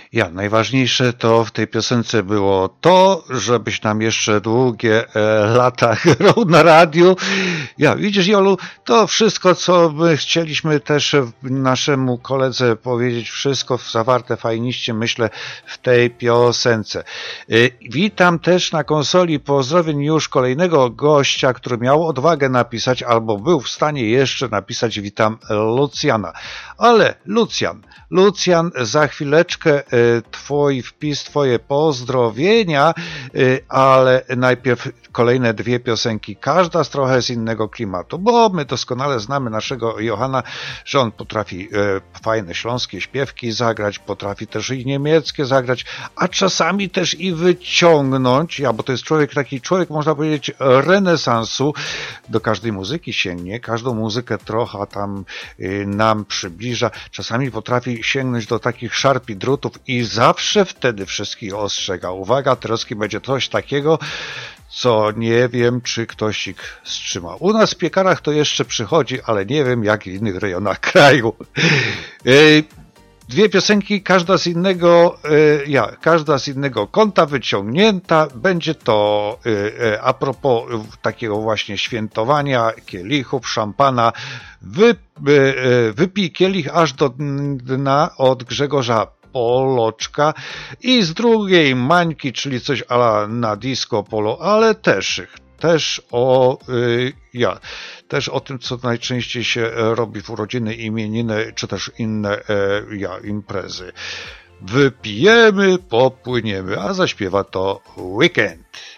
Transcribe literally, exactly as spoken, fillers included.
Ja, najważniejsze to w tej piosence było to, żebyś nam jeszcze długie e, lata grał na radiu. Ja, widzisz, Jolu, to wszystko, co my chcieliśmy też naszemu koledze powiedzieć, wszystko zawarte fajniście, myślę, w tej piosence. E, witam też na konsoli pozdrowień już kolejnego gościa, który miał odwagę napisać, albo był w stanie jeszcze napisać, witam Lucjana. Ale Lucjan, Lucjan, za chwileczkę twój wpis, twoje pozdrowienia, ale najpierw kolejne dwie piosenki, każda z trochę z innego klimatu, bo my doskonale znamy naszego Johana, że on potrafi fajne śląskie śpiewki zagrać, potrafi też i niemieckie zagrać, a czasami też i wyciągnąć, ja, bo to jest człowiek, taki człowiek, można powiedzieć, renesansu, do każdej muzyki sięgnie, każdą muzykę trochę tam nam przybliża, czasami potrafi sięgnąć do takich szarpi drutów i zawsze wtedy wszystkich ostrzega. Uwaga, teraz będzie coś takiego, co nie wiem, czy ktoś ich wstrzyma. U nas w piekarach to jeszcze przychodzi, ale nie wiem, jak w innych rejonach kraju. Dwie piosenki, każda z innego, ja, każda z innego kąta wyciągnięta. Będzie to a propos takiego właśnie świętowania kielichów, szampana. Wy, wypij kielich aż do dna od Grzegorza Poloczka i z drugiej Mańki, czyli coś ala na disco polo, ale też, też o, ja, też o tym, co najczęściej się robi w urodziny, imieniny, czy też inne ja, imprezy. Wypijemy, popłyniemy, a zaśpiewa to Weekend.